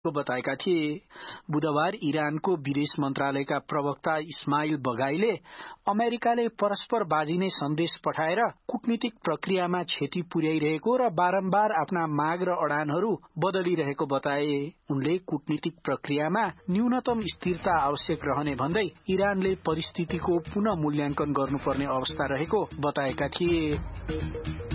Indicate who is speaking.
Speaker 1: बताएका थिए। बुधबार इरानको विदेश मन्त्रालयका प्रवक्ता इस्माइल बगाईले अमेरिकाले परस्पर बाजिने सन्देश पठाएर कूटनीतिक प्रक्रियामा क्षति पुर्याइरहेको र बारम्बार आफ्ना माग र अडानहरू बदलिरहेको बताए। उनले कूटनीतिक प्रक्रियामा न्यूनतम स्थिरता आवश्यक रहने भन्दै इरानले परिस्थितिको पुनः मूल्याङ्कन गर्नुपर्ने अवस्था रहेको बताएका थिए।